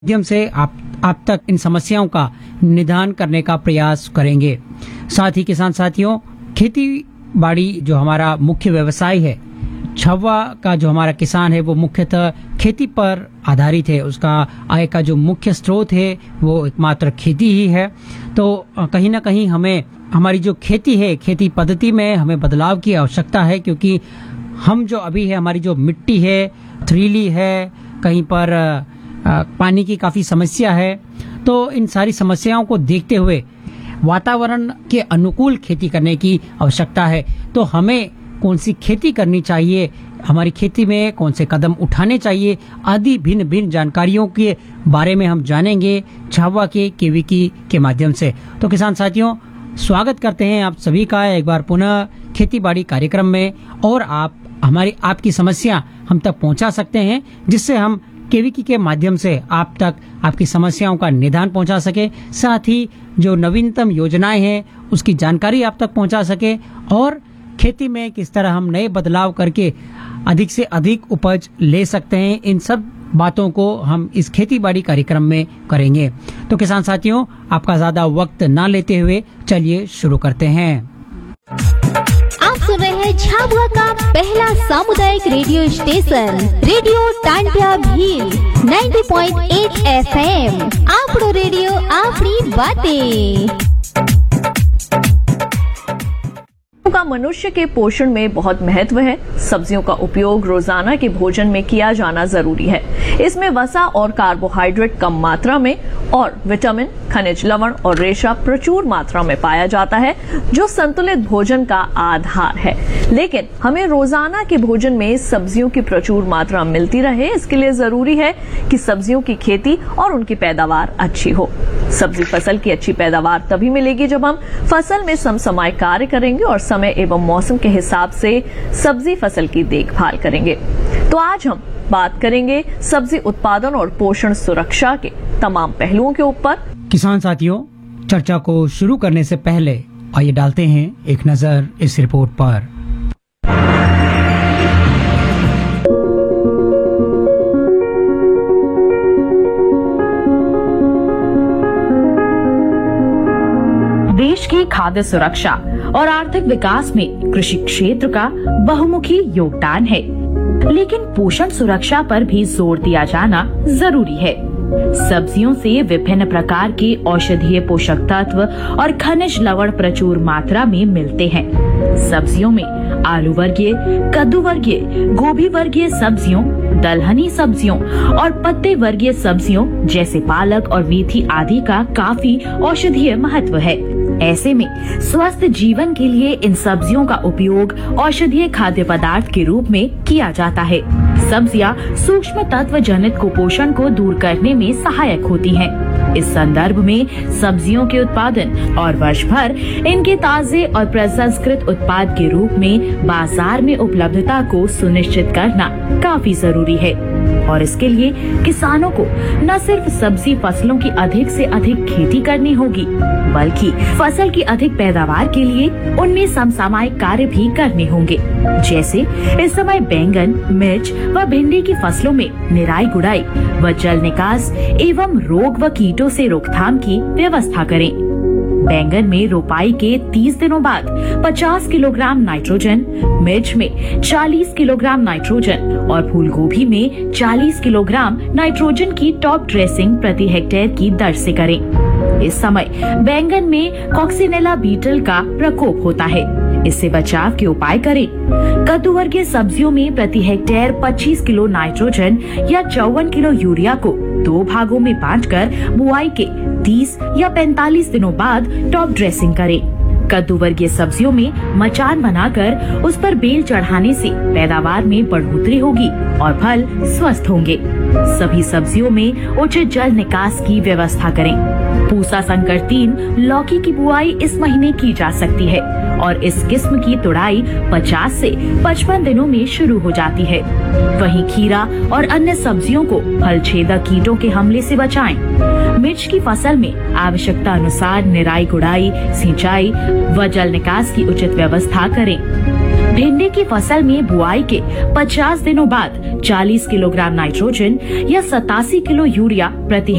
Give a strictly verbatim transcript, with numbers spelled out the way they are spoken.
माध्यम से आप आप तक इन समस्याओं का निदान करने का प्रयास करेंगे। साथ ही किसान साथियों, खेती बाड़ी जो हमारा मुख्य व्यवसाय है, छावा का जो हमारा किसान है वो मुख्यतः खेती पर आधारित है। उसका आय का जो मुख्य स्रोत है वो एकमात्र खेती ही है। तो कहीं ना कहीं हमें हमारी जो खेती है, खेती पद्धति में हमें बदलाव की आवश्यकता है, क्योंकि हम जो अभी है, हमारी जो मिट्टी है थ्रीली है, कहीं पर आ, पानी की काफ़ी समस्या है। तो इन सारी समस्याओं को देखते हुए वातावरण के अनुकूल खेती करने की आवश्यकता है। तो हमें कौन सी खेती करनी चाहिए, हमारी खेती में कौन से कदम उठाने चाहिए, आदि भिन्न भिन्न जानकारियों के बारे में हम जानेंगे छावा के केवीकी के माध्यम से। तो किसान साथियों, स्वागत करते हैं आप सभी का एक बार पुनः खेती बाड़ी कार्यक्रम में। और आप हमारी आपकी समस्या हम तक पहुंचा सकते हैं, जिससे हम केवीकी के माध्यम से आप तक आपकी समस्याओं का निदान पहुंचा सके, साथ ही जो नवीनतम योजनाएं हैं उसकी जानकारी आप तक पहुंचा सके, और खेती में किस तरह हम नए बदलाव करके अधिक से अधिक उपज ले सकते हैं, इन सब बातों को हम इस खेती बाड़ी कार्यक्रम में करेंगे। तो किसान साथियों, आपका ज्यादा वक्त ना लेते हुए चलिए शुरू करते हैं। आप सुन रहे हैं झाबुआ का पहला सामुदायिक radio station radio Tantia Bhil नब्बे पॉइंट आठ एफ एम। आपनो रेडियो आपनी बातें। का मनुष्य के पोषण में बहुत महत्व है। सब्जियों का उपयोग रोजाना के भोजन में किया जाना जरूरी है। इसमें वसा और कार्बोहाइड्रेट कम मात्रा में और विटामिन, खनिज लवण और रेशा प्रचुर मात्रा में पाया जाता है, जो संतुलित भोजन का आधार है। लेकिन हमें रोजाना के भोजन में सब्जियों की प्रचुर मात्रा मिलती रहे, इसके लिए जरूरी है कि सब्जियों की खेती और उनकी पैदावार अच्छी हो। सब्जी फसल की अच्छी पैदावार तभी मिलेगी जब हम फसल में समसमाय कार्य करेंगे और समय एवं मौसम के हिसाब से सब्जी फसल की देखभाल करेंगे। तो आज हम बात करेंगे सब्जी उत्पादन और पोषण सुरक्षा के तमाम पहलुओं के ऊपर। किसान साथियों, चर्चा को शुरू करने से पहले आइए डालते हैं एक नजर इस रिपोर्ट पर। देश की खाद्य सुरक्षा और आर्थिक विकास में कृषि क्षेत्र का बहुमुखी योगदान है, लेकिन पोषण सुरक्षा पर भी जोर दिया जाना जरूरी है। सब्जियों से विभिन्न प्रकार के औषधीय पोषक तत्व और खनिज लवण प्रचुर मात्रा में मिलते हैं। सब्जियों में आलू वर्गीय, कद्दू वर्गीय, गोभी वर्गीय सब्जियों, दलहनी सब्जियों और पत्ते वर्गीय सब्जियों जैसे पालक और मेथी आदि का काफी औषधीय महत्व है। ऐसे में स्वस्थ जीवन के लिए इन सब्जियों का उपयोग औषधीय खाद्य पदार्थ के रूप में किया जाता है। सब्जियां सूक्ष्म तत्व जनित कुपोषण को दूर करने में सहायक होती हैं। इस संदर्भ में सब्जियों के उत्पादन और वर्ष भर इनके ताजे और प्रसंस्कृत उत्पाद के रूप में बाजार में उपलब्धता को सुनिश्चित करना काफी जरूरी है। और इसके लिए किसानों को न सिर्फ सब्जी फसलों की अधिक से अधिक खेती करनी होगी, बल्कि फसल की अधिक पैदावार के लिए उनमें समसामयिक कार्य भी करने होंगे। जैसे इस समय बैंगन, मिर्च व भिंडी की फसलों में निराई गुड़ाई व जल निकास एवं रोग व कीटों से रोकथाम की व्यवस्था करें। बैंगन में रोपाई के तीस दिनों बाद पचास किलोग्राम नाइट्रोजन, मिर्च में चालीस किलोग्राम नाइट्रोजन और फूलगोभी में चालीस किलोग्राम नाइट्रोजन की टॉप ड्रेसिंग प्रति हेक्टेयर की दर से करें। इस समय बैंगन में कॉक्सिनेला बीटल का प्रकोप होता है, इससे बचाव के उपाय करें। कद्दू वर्गीय सब्जियों में प्रति हेक्टेयर पच्चीस किलो नाइट्रोजन या चौवन किलो यूरिया को दो भागों में बांटकर बुआई के तीस या पैंतालीस दिनों बाद टॉप ड्रेसिंग करें। कद्दू वर्गीय सब्जियों में मचान बनाकर उस पर बेल चढ़ाने से पैदावार में बढ़ोतरी होगी और फल स्वस्थ होंगे। सभी सब्जियों में उचित जल निकास की व्यवस्था करें। पूसा संकर तीन लौकी की बुआई इस महीने की जा सकती है और इस किस्म की तुड़ाई पचास से पचपन दिनों में शुरू हो जाती है। वहीं खीरा और अन्य सब्जियों को फल छेदक कीटों के हमले से बचाएं। मिर्च की फसल में आवश्यकता अनुसार निराई गुड़ाई, सिंचाई व जल निकास की उचित व्यवस्था करें। भिंडी की फसल में बुआई के पचास दिनों बाद चालीस किलोग्राम नाइट्रोजन या सतासी किलो यूरिया प्रति